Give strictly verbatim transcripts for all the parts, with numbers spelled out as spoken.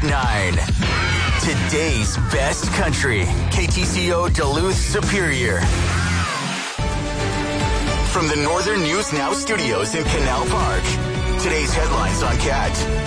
ninety-eight point nine. Today's best country. K T C O Duluth Superior. From the Northern News Now studios in Canal Park. Today's headlines on Cat.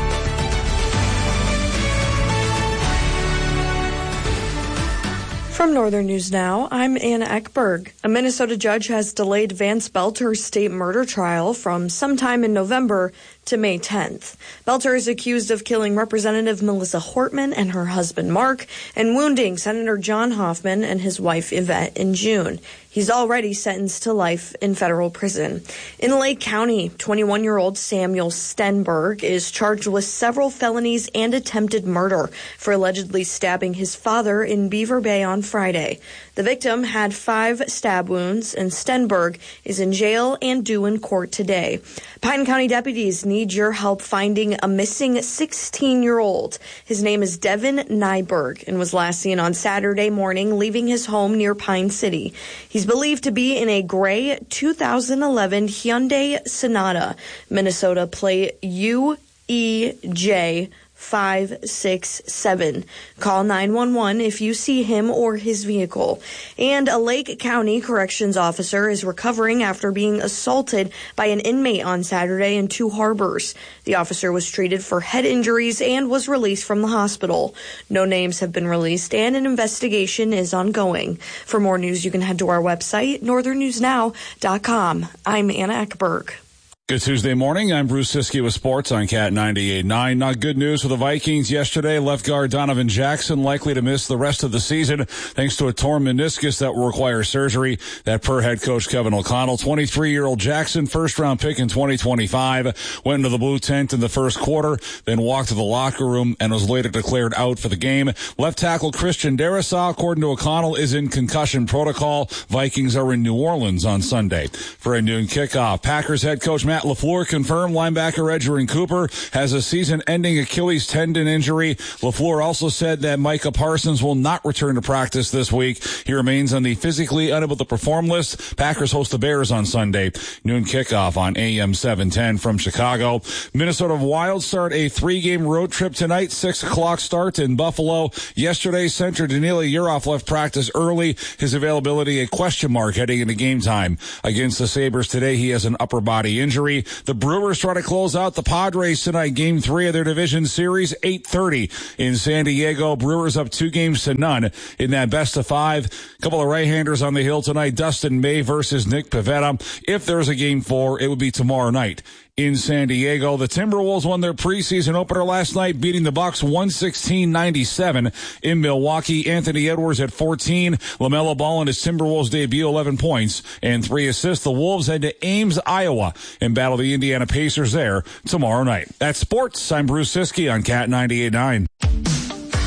From Northern News Now, I'm Anna Ekberg. A Minnesota judge has delayed Vance Belter's state murder trial from sometime in November to May tenth. Belter is accused of killing Representative Melissa Hortman and her husband Mark and wounding Senator John Hoffman and his wife Yvette in June. He's already sentenced to life in federal prison. In Lake County, twenty-one-year-old Samuel Stenberg is charged with several felonies and attempted murder for allegedly stabbing his father in Beaver Bay on Friday. The victim had five stab wounds, and Stenberg is in jail and due in court today. Pine County deputies need your help finding a missing sixteen-year-old. His name is Devin Nyberg and was last seen on Saturday morning leaving his home near Pine City. He's believed to be in a gray two thousand eleven Hyundai Sonata. Minnesota plate U E J five six seven. Call nine one one if you see him or his vehicle. And a Lake County corrections officer is recovering after being assaulted by an inmate on Saturday in Two Harbors. The officer was treated for head injuries and was released from the hospital. No names have been released and an investigation is ongoing. For more news, you can head to our website, northern news now dot com. I'm Anna Ekberg. Good Tuesday morning. I'm Bruce Siskey with sports on Cat ninety-eight point nine. Not good news for the Vikings yesterday. Left guard Donovan Jackson likely to miss the rest of the season thanks to a torn meniscus that will require surgery. That per head coach Kevin O'Connell. twenty-three-year-old Jackson, first-round pick in twenty twenty-five, went into the blue tent in the first quarter, then walked to the locker room and was later declared out for the game. Left tackle Christian Darrisaw, according to O'Connell, is in concussion protocol. Vikings are in New Orleans on Sunday for a noon kickoff. Packers head coach Matt LaFleur confirmed linebacker Edgerrin Cooper has a season-ending Achilles tendon injury. LaFleur also said that Micah Parsons will not return to practice this week. He remains on the physically unable to perform list. Packers host the Bears on Sunday. Noon kickoff on A M seven ten from Chicago. Minnesota Wild start a three-game road trip tonight. Six o'clock start in Buffalo. Yesterday, center Danila Yurov left practice early. His availability a question mark heading into game time. Against the Sabres today, he has an upper body injury. The Brewers try to close out the Padres tonight, game three of their division series, eight thirty in San Diego. Brewers up two games to none in that best of five. A couple of right-handers on the hill tonight, Dustin May versus Nick Pivetta. If there's a game four, it would be tomorrow night in San Diego. The Timberwolves won their preseason opener last night, beating the Bucks one sixteen ninety-seven in Milwaukee. Anthony Edwards at fourteen. LaMelo Ball in his Timberwolves debut, eleven points and three assists. The Wolves head to Ames, Iowa, and battle the Indiana Pacers there tomorrow night. That's sports. I'm Bruce Siskey on Cat ninety-eight point nine.